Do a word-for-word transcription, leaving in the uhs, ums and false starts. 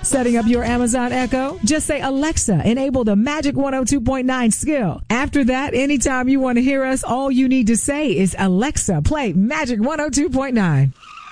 Setting up your Amazon Echo? Just say, Alexa, enable the Magic one oh two point nine skill. After that, anytime you want to hear us, all you need to say is, Alexa, play Magic one oh two point nine.